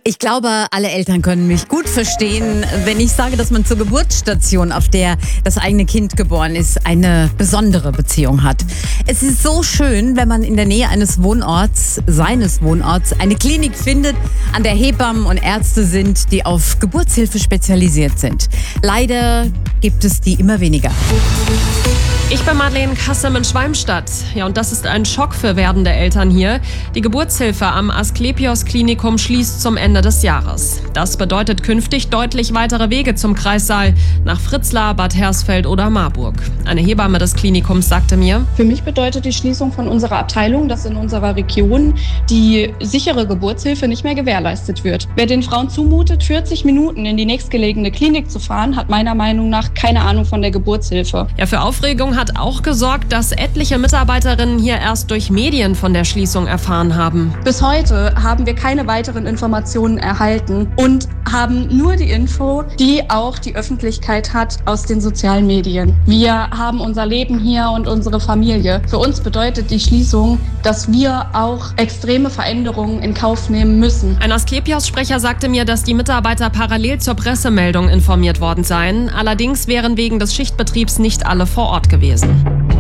Ich glaube, alle Eltern können mich gut verstehen, wenn ich sage, dass man zur Geburtsstation, auf der das eigene Kind geboren ist, eine besondere Beziehung hat. Es ist so schön, wenn man in der Nähe seines Wohnorts, eine Klinik findet, an der Hebammen und Ärzte sind, die auf Geburtshilfe spezialisiert sind. Leider gibt es die immer weniger. Ich bin Madeleine Kassem in Schwalmstadt. Ja, und das ist ein Schock für werdende Eltern hier. Die Geburtshilfe am Asklepios Klinikum schließt zum Ende des Jahres. Das bedeutet künftig deutlich weitere Wege zum Kreissaal nach Fritzlar, Bad Hersfeld oder Marburg. Eine Hebamme des Klinikums sagte mir: Für mich bedeutet die Schließung von unserer Abteilung, dass in unserer Region die sichere Geburtshilfe nicht mehr gewährleistet wird. Wer den Frauen zumutet, 40 Minuten in die nächstgelegene Klinik zu fahren, hat meiner Meinung nach keine Ahnung von der Geburtshilfe. Ja, für Aufregung hat auch gesorgt, dass etliche Mitarbeiterinnen hier erst durch Medien von der Schließung erfahren haben. Bis heute haben wir keine weiteren Informationen erhalten und haben nur die Info, die auch die Öffentlichkeit hat aus den sozialen Medien. Wir haben unser Leben hier und unsere Familie. Für uns bedeutet die Schließung, dass wir auch extreme Veränderungen in Kauf nehmen müssen. Ein Asklepios-Sprecher sagte mir, dass die Mitarbeiter parallel zur Pressemeldung informiert worden seien. Allerdings wären wegen des Schichtbetriebs nicht alle vor Ort gewesen.